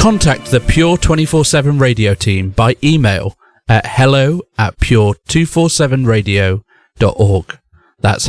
Contact the Pure 24/7 radio team by email at hello@pure247radio.org. That's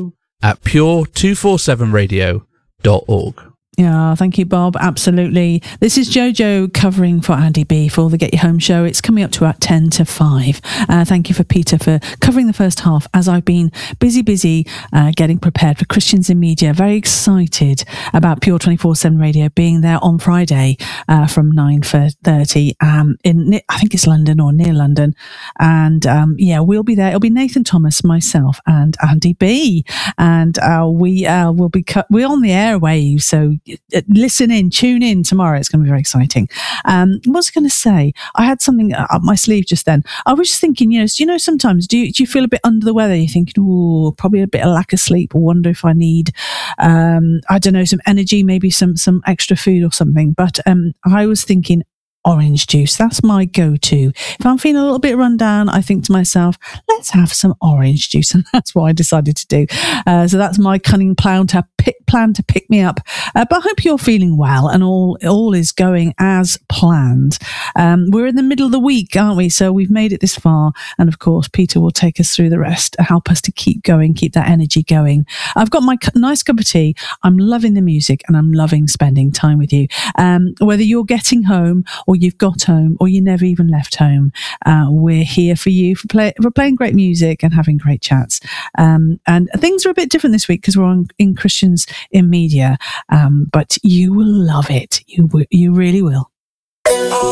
hello@pure247radio.org. Yeah, thank you, Bob. Absolutely. This is Jojo covering for Andy B for the Get You Home show. It's coming up to about 10 to 5. Thank you for Peter for covering the first half as I've been busy getting prepared for Christians in Media. Very excited about Pure 24/7 Radio being there on Friday from 9:30 in, I think it's London or near London. And we'll be there. It'll be Nathan Thomas, myself and Andy B. And we're on the airwaves, so listen in, tune in tomorrow. It's going to be very exciting. What was I going to say? I had something up my sleeve just then. I was just thinking, sometimes do you feel a bit under the weather? You're thinking, oh, probably a bit of lack of sleep. I wonder if I need, some energy, maybe some extra food or something. But I was thinking, orange juice. That's my go-to. If I'm feeling a little bit run down, I think to myself, let's have some orange juice. And that's what I decided to do. So that's my cunning plan to pick me up. But I hope you're feeling well and all is going as planned. We're in the middle of the week, aren't we? So we've made it this far. And of course, Peter will take us through the rest, help us to keep going, keep that energy going. I've got my nice cup of tea. I'm loving the music and I'm loving spending time with you. Whether you're getting home or you've got home or you never even left home, we're here for you for playing great music and having great chats. And things are a bit different this week because we're in Christians in Media, but you will love it. You really will.